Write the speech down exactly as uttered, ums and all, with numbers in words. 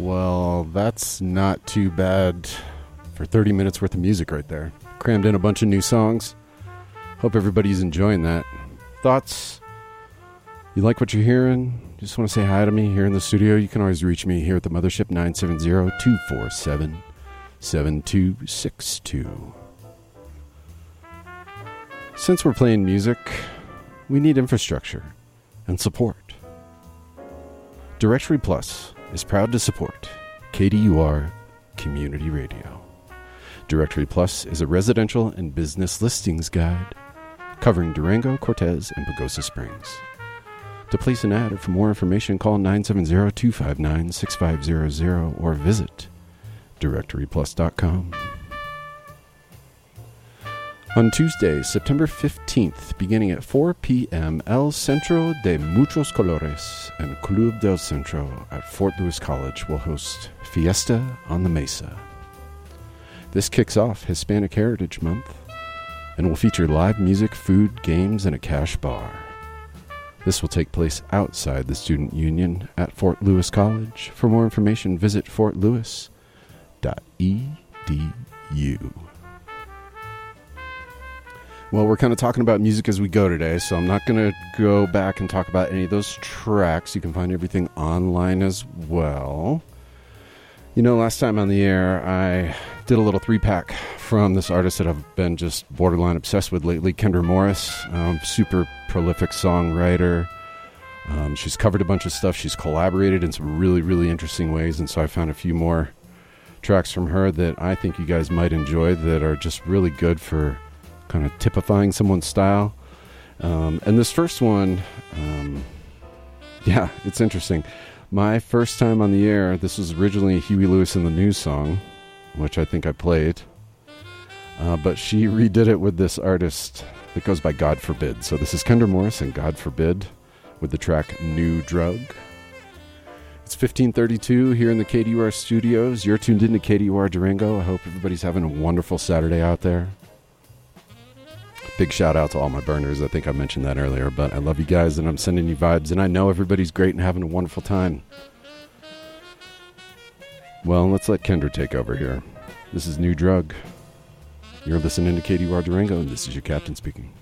Well, that's not too bad for thirty minutes worth of music right there. Crammed in a bunch of new songs. Hope everybody's enjoying that. Thoughts? You like what you're hearing? Just want to say hi to me here in the studio? You can always reach me here at the Mothership, nine seven zero, two four seven, seven two six two. Since we're playing music, we need infrastructure and support. Directory Plus is proud to support K D U R Community Radio. Directory Plus is a residential and business listings guide covering Durango, Cortez, and Pagosa Springs. To place an ad or for more information, call nine seven zero, two five nine, six five zero zero or visit directory plus dot com. On Tuesday, September fifteenth, beginning at four p.m., El Centro de Muchos Colores and Club del Centro at Fort Lewis College will host Fiesta on the Mesa. This kicks off Hispanic Heritage Month and will feature live music, food, games, and a cash bar. This will take place outside the Student Union at Fort Lewis College. For more information, visit fort lewis dot e d u. Well, we're kind of talking about music as we go today, so I'm not going to go back and talk about any of those tracks. You can find everything online as well. You know, last time on the air, I did a little three-pack from this artist that I've been just borderline obsessed with lately, Kendra Morris. Um, super prolific songwriter. Um, she's covered a bunch of stuff. She's collaborated in some really, really interesting ways, and so I found a few more tracks from her that I think you guys might enjoy that are just really good for kind of typifying someone's style. Um, and this first one, um, yeah, it's interesting. My first time on the air, this was originally a Huey Lewis and the News song, which I think I played. Uh, but she redid it with this artist that goes by God Forbid. So this is Kendra Morris and God Forbid with the track New Drug. It's fifteen thirty-two here in the K D U R studios. You're tuned into K D U R Durango. I hope everybody's having a wonderful Saturday out there. Big shout out to all my burners. I think I mentioned that earlier, but I love you guys and I'm sending you vibes and I know everybody's great and having a wonderful time. Well, let's let Kendra take over here. This is New Drug. You're listening to K D U R Durango and this is your captain speaking.